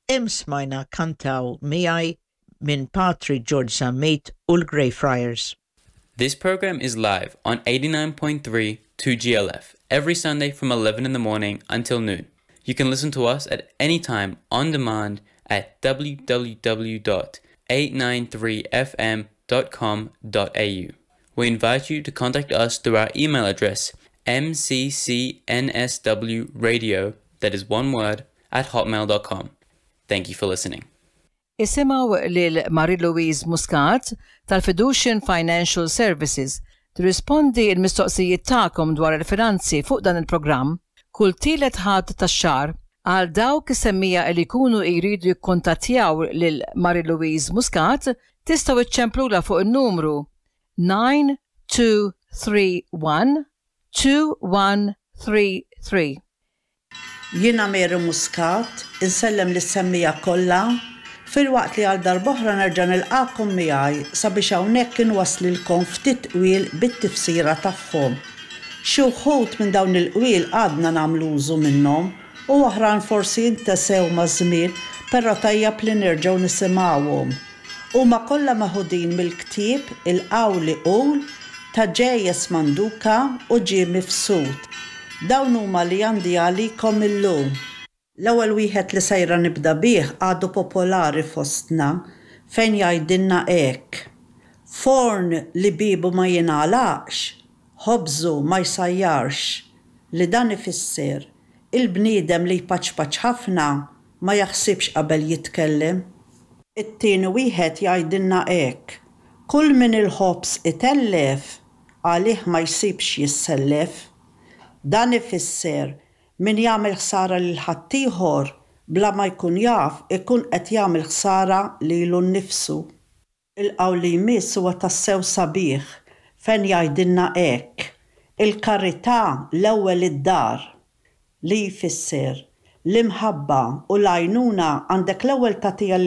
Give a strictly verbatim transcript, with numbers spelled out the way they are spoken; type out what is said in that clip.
Imsmajna kantaw miegħi minn Patri George Zammit u l-Grey Friars. This program is live on eighty-nine point three two G L F every Sunday from eleven in the morning until noon. You can listen to us at any time on demand at w w w dot eight nine three f m dot com dot a u. We invite you to contact us through our email address m c c n s w radio, that is one word, at hotmail dot com. Thank you for listening. Isimaw lil Marie-Louise Muscat tal-Fiducian Financial Services tirrispondi l-mistoqsijiet tagħkom dwar il-finanzi fuq dan il-programm kull tielet ħadd tax-xahar għal dawk is-semmija li jkunu jridu jikkuntattjaw lil Marie-Louise Muscat tistgħu iċċemplula fuq in-numru nine two three one two one three three. Jiena Mary Muscat, insellem lis-semmija kollha fil-waqt li għal darb'oħra nerġa' nilqakom miegħi sabiex hawnhekk inwasslilkom ftit qwiel bit-tifsira tagħhom. Xi wħud minn dawn il-qwiel għadna nagħmlu użu minnhom u oħrajn forsi jintesew maż-żmien, però tajjeb li nerġgħu nisimgħuhom. Huma kollha maħudin mill-ktieb Il-Qawli Qul ta' Ġejjes Manduka u Ġimmi Fsud. Dawn huma li għandi għalikom illum. L-ewwel wieħed li sejra nibda bih għadu popolari fostna fejn jgħidilna hekk. Forn li bibu ma jingħalaqx, ħobżu ma jsajjarx, li dan ifisser il-bniedem li jpaċpaċ ħafna ma jaħsibx qabel jitkellem. It-tieni wieħed jgħidilna hekk. Kull min il-ħobs itellef għalih ma jsibx jissellef. Dan ifisser min jagħmel ħsara lil ħaddieħor bla ma jkun jaf ikun qed jagħmel ħsara lilu nnifsu. Il-qawl li jmiss huwa tassew sabiħ fejn jgħidilna hekk. Il-karità l-ewwel id-dar li jfisser l-imħabba u l-għajnuna għandek l-ewwel tagħtiha